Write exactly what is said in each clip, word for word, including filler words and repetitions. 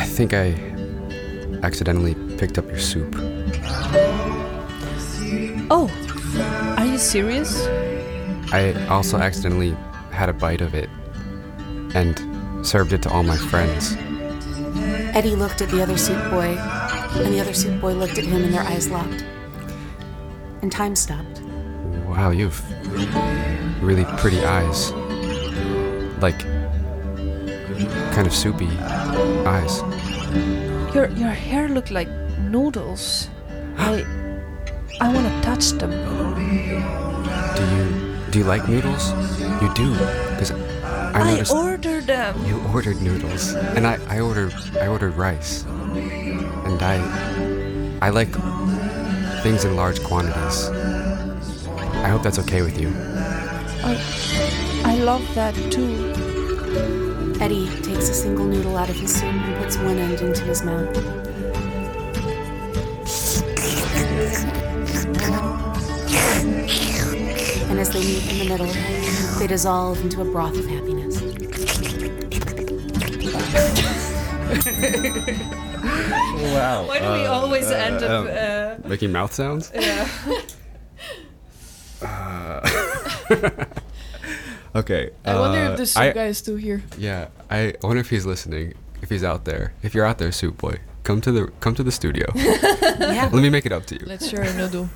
think I accidentally picked up your soup. Oh, are you serious? I also accidentally had a bite of it and served it to all my friends. Eddie looked at the other soup boy, and the other soup boy looked at him, and their eyes locked. And time stopped. Wow, you have really pretty eyes. Like, kind of soupy eyes. Your your hair looked like noodles. I I want to touch them. Do you do you like noodles? You do, because I I noticed ordered them. you ordered noodles, and I, I ordered I ordered rice, and I I like things in large quantities. I hope that's okay with you. I I love that too. Eddie takes a single noodle out of his soup and puts one end into his mouth. And as they meet in the middle, they dissolve into a broth of happiness. Wow. Why do we always end up? Uh, Making mouth sounds? yeah. Okay. I wonder uh, if the soup I- guy is still here. Yeah, I wonder if he's listening. If he's out there, if you're out there, Soup Boy, come to the come to the studio. Yeah. Let me make it up to you. Let's share a noodle.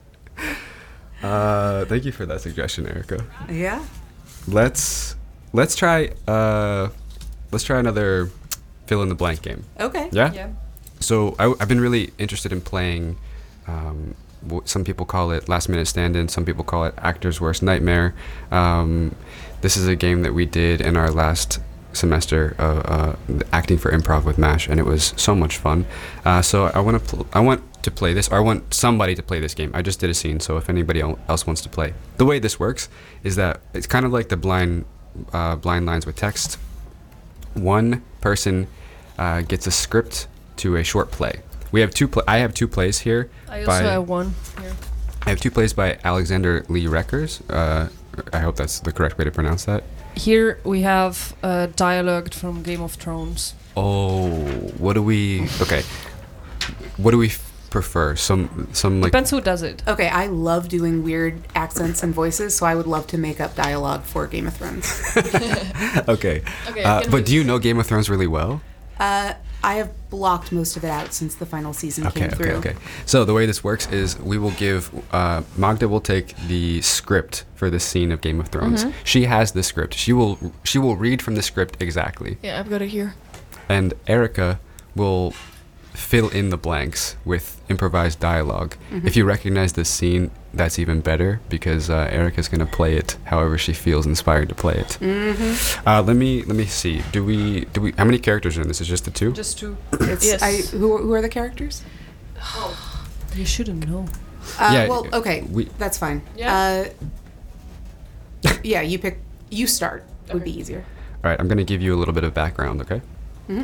Uh, thank you for that suggestion, Erica. Yeah. Let's let's try uh, let's try another fill in the blank game. Okay. Yeah. Yeah. So I, I've been really interested in playing. Um, what some people call it last minute stand-in. Some people call it actor's worst nightmare. Um, this is a game that we did in our last semester of uh, acting for improv with MASH, and it was so much fun. Uh, so I want to pl- I want to play this, or I want somebody to play this game. I just did a scene, so if anybody el- else wants to play, the way this works is that it's kind of like the blind uh, blind lines with text. One person uh, gets a script to a short play. We have two. Pl- I have two plays here. I also by, have one here. I have two plays by Alexander Lee Reckers. Uh, I hope that's the correct way to pronounce that. Here we have uh, dialogue from Game of Thrones. Oh, what do we? Okay, what do we f- prefer? Some, some like. Depends who does it. Okay, I love doing weird accents and voices, so I would love to make up dialogue for Game of Thrones. Okay, Okay, uh, can but we- do you know Game of Thrones really well? Uh, I have blocked most of it out since the final season Okay, came okay, through. okay. So the way this works is we will give uh, Magda will take the script for this scene of Game of Thrones. Mhm. She has the script. She will she will read from the script exactly, Yeah, I've got it here. and Erica will fill in the blanks with improvised dialogue. Mhm. If you recognize this scene, that's even better because uh, Erica's gonna play it however she feels inspired to play it. Mm-hmm. Uh, let me let me see. Do we do we? How many characters are in this? Is it just the two? Just two. It's, Yes. I, who, who are the characters? You shouldn't know. Uh, Yeah, well, okay, we- that's fine. Yeah. Uh, yeah, you pick. You start. Would Okay. be easier. All right, I'm gonna give you a little bit of background. Okay. Mm-hmm.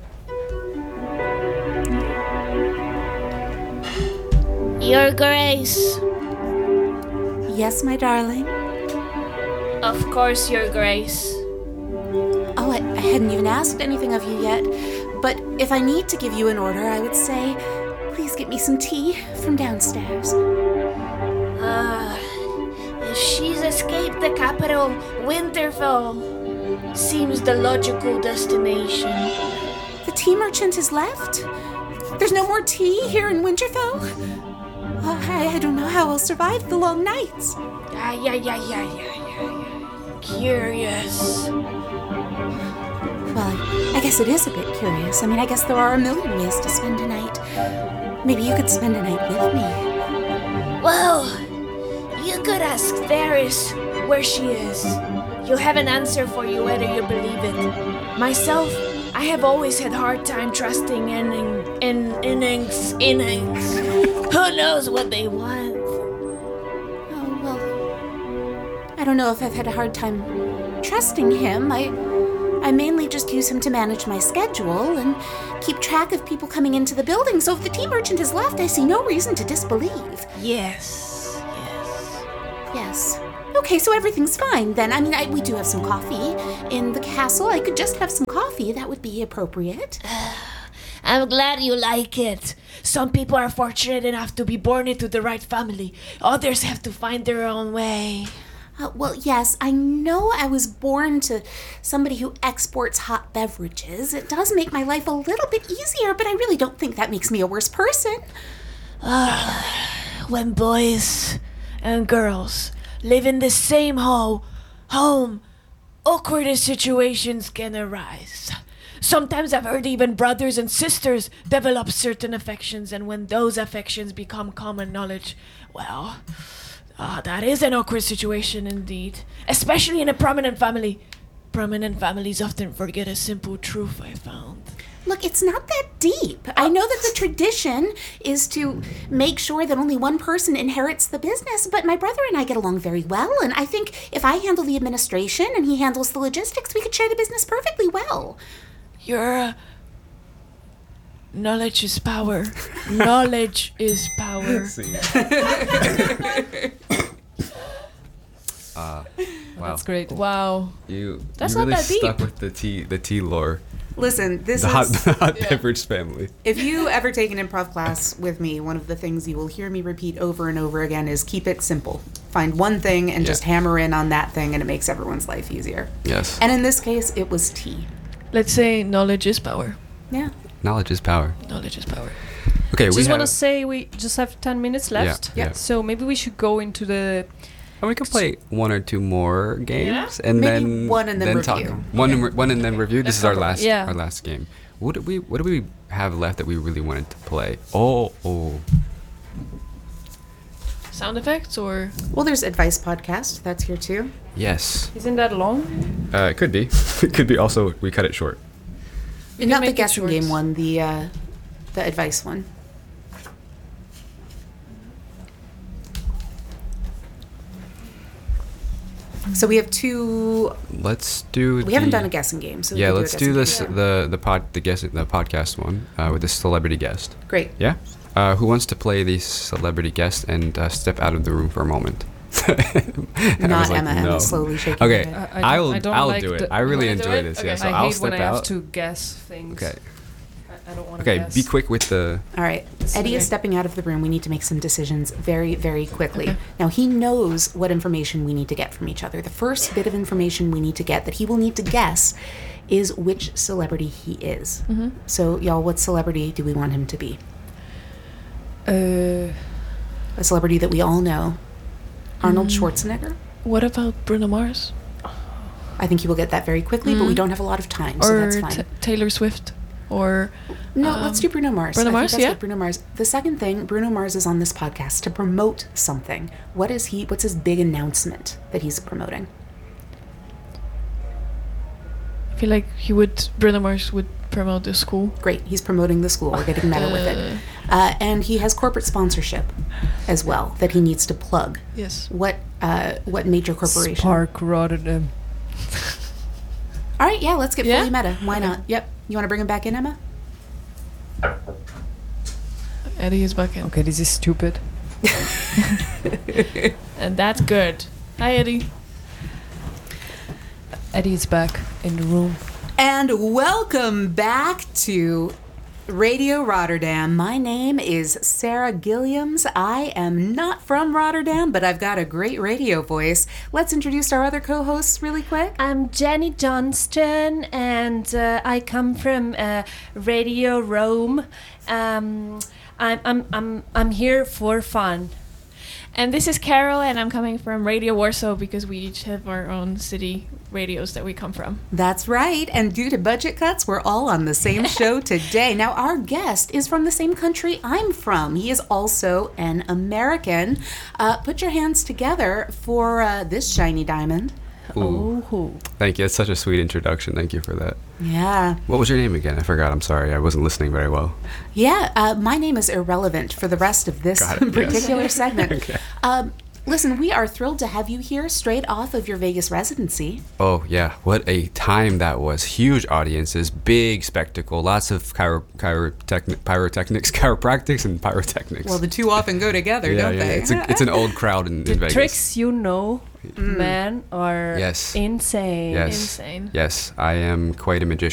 Your Grace. Yes, my darling. Of course, Your Grace. Oh, I, I hadn't even asked anything of you yet. But if I need to give you an order, I would say, please get me some tea from downstairs. Ah, if she's escaped the capital, Winterfell seems the logical destination. The tea merchant has left? There's no more tea here in Winterfell? Oh, I, I don't know how I'll survive the long nights. Yeah, yeah, yeah, yeah, yeah, yeah, yeah. Curious. Well, I guess it is a bit curious. I mean, I guess there are a million ways to spend a night. Maybe you could spend a night with me. Well, you could ask Varys where she is. He'll have an answer for you whether you believe it. Myself, I have always had hard time trusting in in innings innings. Who knows what they want? Oh, well, I don't know if I've had a hard time trusting him. I I mainly just use him to manage my schedule and keep track of people coming into the building. So if the tea merchant has left, I see no reason to disbelieve. Yes, yes. Yes. Okay, so everything's fine then. I mean, I, we do have some coffee in the castle. I could just have some coffee. That would be appropriate. I'm glad you like it. Some people are fortunate enough to be born into the right family. Others have to find their own way. Uh, well, yes, I know I was born to somebody who exports hot beverages. It does make my life a little bit easier, but I really don't think that makes me a worse person. When boys and girls live in the same ho- home, awkward situations can arise. Sometimes I've heard even brothers and sisters develop certain affections, and when those affections become common knowledge, well, uh, that is an awkward situation indeed. Especially in a prominent family. Prominent families often forget a simple truth I found. Look, it's not that deep. I know that the tradition is to make sure that only one person inherits the business, but my brother and I get along very well, and I think if I handle the administration and he handles the logistics, we could share the business perfectly well. Your uh, knowledge is power. Knowledge is power. uh, wow. That's great. Wow. You, That's you not really that deep. stuck with the tea, the tea lore. Listen, this The is... hot, the hot beverage family. If you ever take an improv class with me, one of the things you will hear me repeat over and over again is keep it simple. Find one thing and Yeah. just hammer in on that thing, and it makes everyone's life easier. Yes. And in this case, it was tea. Let's say knowledge is power. Yeah. Knowledge is power. Knowledge is power. Okay, we Just want to have, say we just have ten minutes left. Yeah, yeah. So maybe we should go into the. and we can play one or two more games, and Maybe then one and then talk. review. One, and re- one and then review. This is our last, Yeah. our last game. What do we, what do we have left that we really wanted to play? Oh, oh. Sound effects or Well, there's Advice Podcast. That's here too. Yes. Isn't that long? Uh, it could be. It could be also, we cut it short. We can Not the make it guessing game shorts. one, the uh, the advice one. So we have two. Let's do We haven't the- done a guessing game, so we Yeah, could let's a do guessing this, game. the, the pod, the guest, the podcast one, uh, with the celebrity guest. Great. Yeah? Uh, who wants to play the celebrity guest and uh, step out of the room for a moment? I Not was like, Emma. no. Emma's slowly shaking Okay, her head. I, I don't, I will. I don't I'll like do it. the- I really You wanna do enjoy it? this. Okay. Yeah, so I I'll hate step when I out. have to guess things. Okay. I, I don't want to Okay. guess. Be quick with the. All right. Eddie is stepping out of the room. We need to make some decisions very, very quickly. Okay. Now, he knows what information we need to get from each other. The first bit of information we need to get that he will need to guess is which celebrity he is. Mm-hmm. So, y'all, what celebrity do we want him to be? Uh, A celebrity that we all know. Arnold Mm. Schwarzenegger? what about Bruno Mars I think he will get that very quickly, but we Mm. don't have a lot of time, so or that's fine. T- Taylor Swift or No, Um, let's do Bruno Mars. Bruno I think Mars, that's yeah. what Bruno Mars. The second thing, Bruno Mars is on this podcast to promote something. What is he? What's his big announcement that he's promoting? I feel like he would Bruno Mars would promote the school. Great, he's promoting the school. We're getting meta with it, uh, and he has corporate sponsorship as well that he needs to plug. Yes. What? Uh, what major corporation? Spark Rotterdam. All right, yeah, let's get Yeah? fully meta. Why not? Yep. You want to bring him back in, Emma? Eddie is back in. Okay, this is stupid. And that's good. Hi Eddie. Eddie is back in the room. And welcome back to Radio Rotterdam. My name is Sarah Gilliams. I am not from Rotterdam, but I've got a great radio voice. Let's introduce our other co-hosts really quick. I'm Jenny Johnston, and uh, I come from uh, Radio Rome. Um, I'm, I'm, I'm, I'm here for fun. And this is Carol, and I'm coming from Radio Warsaw because we each have our own city radios that we come from. That's right. And due to budget cuts, we're all on the same show today. Now, our guest is from the same country I'm from. He is also an American. Uh, put your hands together for uh, this shiny diamond. Ooh. Oh, Thank you. That's such a sweet introduction. Thank you for that. Yeah. What was your name again? I forgot. I'm sorry. I wasn't listening very well. Yeah, uh, my name is irrelevant for the rest of this Got it, yes. particular segment. Okay. Um, listen, we are thrilled to have you here straight off of your Vegas residency. Oh, yeah. What a time that was. Huge audiences, big spectacle, lots of chiro- chirotechni- pyrotechnics, chiropractics, and pyrotechnics. Well, the two often go together, yeah, don't yeah. they? It's, a, it's an old crowd in, the in Vegas. tricks you know, man, are Yes. insane. Yes. Insane. Yes, I am quite a magician.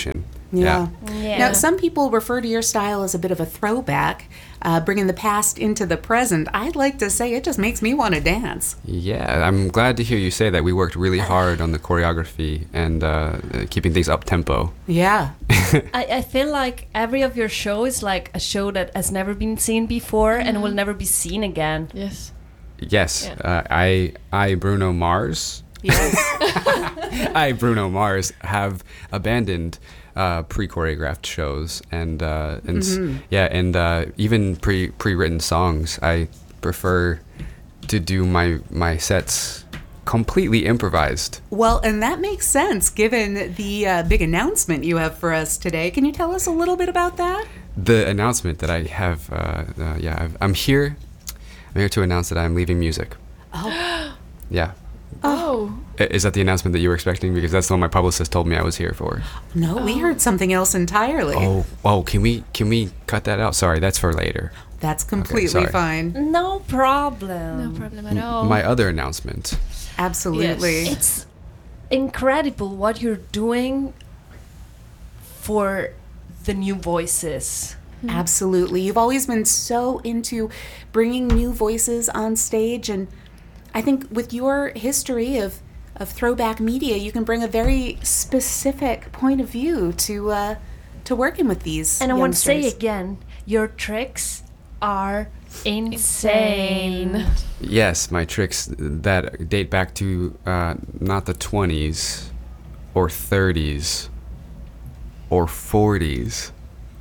Yeah. Yeah. Now, some people refer to your style as a bit of a throwback, uh, bringing the past into the present. I'd like to say it just makes me want to dance. Yeah, I'm glad to hear you say that. We worked really hard on the choreography and uh, keeping things up tempo. Yeah. I, I feel like every of your show is like a show that has never been seen before and will never be seen again. Yes. Yes, Yeah. uh, I, I, Bruno Mars, Yes. I, Bruno Mars, have abandoned uh, pre-choreographed shows and uh, and s- yeah, and uh, even pre pre-written songs. I prefer to do my my sets completely improvised. Well, and that makes sense given the uh, big announcement you have for us today. Can you tell us a little bit about that? The announcement that I have, uh, uh, yeah, I've, I'm here. I'm here to announce that I'm leaving music. Oh. Yeah. Oh. I- Is that the announcement that you were expecting? Because that's the one my publicist told me I was here for. No, we heard something else entirely. Oh, oh, can we can we cut that out? Sorry, that's for later. That's completely sorry. fine. No problem. No problem at all. My other announcement. Absolutely. It's incredible what you're doing for the new voices. Absolutely. You've always been so into bringing new voices on stage, and I think with your history of, of throwback media, you can bring a very specific point of view to uh, to working with these And I want to say youngsters. again, your tricks are insane. Yes, my tricks that date back to uh, not the twenties or thirties or forties,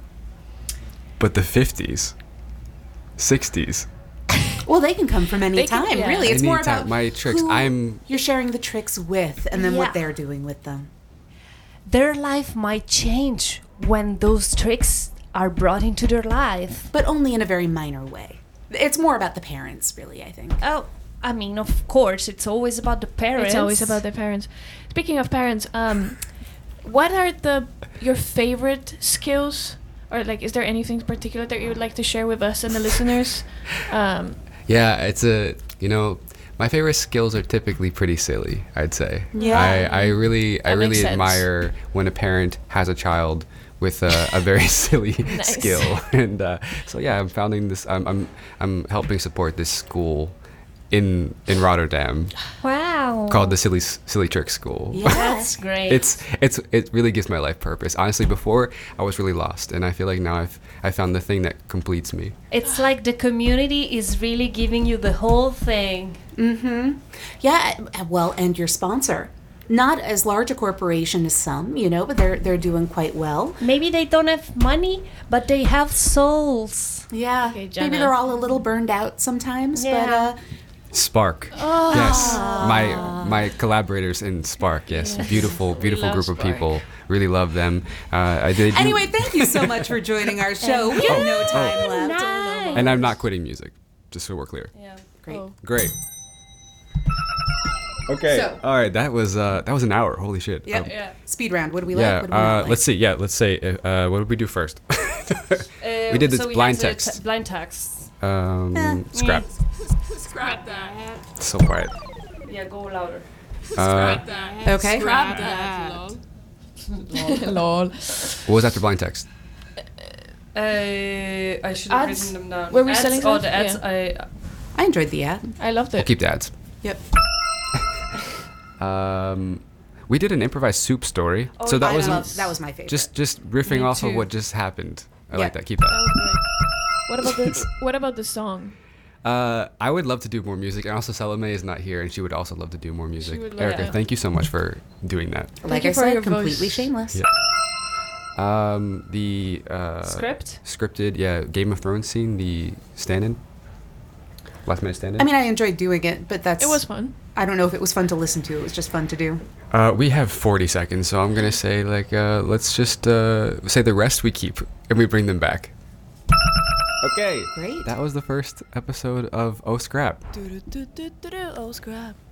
but the fifties, sixties. Well, they can come from any They can- time, yeah. really. It's more Anytime. about My tricks, who I'm- you're sharing the tricks with, and then Yeah. what they're doing with them. Their life might change when those tricks are brought into their life. But only in a very minor way. It's more about the parents, really, I think. Oh, I mean, of course, it's always about the parents. It's always about the parents. Speaking of parents, um, what are the your favorite skills, or like, is there anything particular that you would like to share with us and the listeners? Um, Yeah, it's a, you know, my favorite skills are typically pretty silly, I'd say. Yeah. I, I really I That makes really sense. admire when a parent has a child with a, a very silly Nice. skill. And uh, so yeah, I'm founding this I'm I'm I'm helping support this school in in Rotterdam Wow. called the Silly S- Silly Trick School. Yeah. That's great. It's it's it really gives my life purpose. Honestly, before I was really lost, and I feel like now I've I found the thing that completes me. It's like the community is really giving you the whole thing. Mm-hmm. Yeah, uh, well, and your sponsor. Not as large a corporation as some, you know, but they're they're doing quite well. Maybe they don't have money, but they have souls. Yeah, Okay, maybe Jenna. they're all a little burned out sometimes, Yeah. but uh, Spark. Yes. My my collaborators in Spark. Yes. Beautiful, beautiful love group of Spark. people. Really love them. Uh, I did. anyway, thank you so much for joining our show. We have no time left. Nice. And I'm not quitting music, just so we're clear. yeah. Great. Oh. Great. Okay. So- All right. That was uh that was an hour. Holy shit. Yep. Um, Yeah. Speed round. What do we yeah. like? What do we not Uh, like? let's see. Yeah. Let's say. Uh, uh, what did we do first? Uh, We did this so we blind had to text. t- blind text. um, Eh. scrap. Scrap that. So quiet. Yeah, go louder. Uh, Okay. Scrap that. Lol. what was after blind text? Uh, I should have Ads? written them down. Were we Ads? selling Oh, stuff? the ads. Yeah. I enjoyed the ad. I I loved We'll it. keep the ads. Yep. Um, we did an improvised soup story. so that I was love, that was my favorite. just just riffing Me off of too. what just happened. I Yeah. like that. Keep that. That was great. What about the What about the song? Uh, I would love to do more music, and also Salome is not here, and she would also love to do more music. would love- Erica, yeah. thank you so much for doing that. like you I for said, your completely voice. shameless. Yeah. Um, the uh, Script? scripted, yeah, Game of Thrones scene, the stand-in, last minute stand-in. I mean, I enjoyed doing it, but that's. It was fun. I don't know if it was fun to listen to. It was just fun to do. uh, we have forty seconds, so I'm gonna say like, uh, let's just uh, say the rest we keep, and we bring them back. Okay. Great. That was the first episode of Oh Scrap. Oh, scrap.